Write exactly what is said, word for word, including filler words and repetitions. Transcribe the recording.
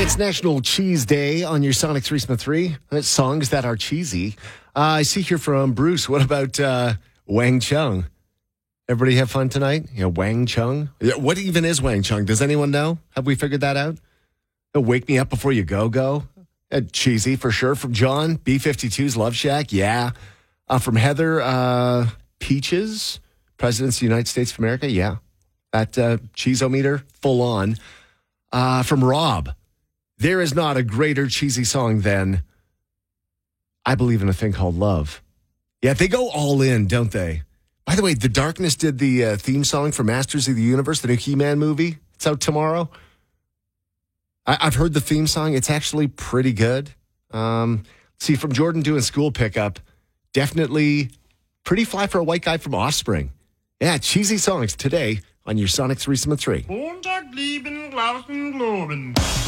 It's National Cheese Day on your Sonic three Smith three. That's songs that are cheesy. Uh, I see here from Bruce. What about uh, Wang Chung? Everybody have fun tonight? You know, Wang Chung? Yeah, what even is Wang Chung? Does anyone know? Have we figured that out? Uh, Wake Me Up Before You Go Go. Uh, cheesy for sure. From John, B fifty-two's Love Shack. Yeah. Uh, from Heather, uh, Peaches, Presidents of the United States of America. Yeah. That uh, cheeseometer, full on. Uh, from Rob, there is not a greater cheesy song than I Believe in a Thing Called Love. Yeah, they go all in, don't they? By the way, The Darkness did the uh, theme song for Masters of the Universe, the new He-Man movie. It's out tomorrow. I- I've heard the theme song. It's actually pretty good. Um, see, from Jordan doing school pickup, definitely pretty fly for a white guy from Offspring. Yeah, cheesy songs today on your Sonic three Smith three. Montag, lieben, Glauben, Globen.